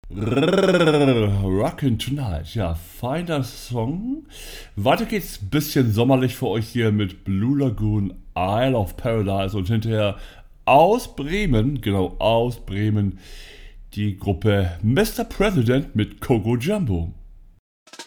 Rockin' Tonight, ja, feiner Song. Weiter geht's, bisschen sommerlich für euch hier mit Blue Lagoon, Isle of Paradise und hinterher aus Bremen, genau aus Bremen, die Gruppe Mr. President mit Coco Jumbo.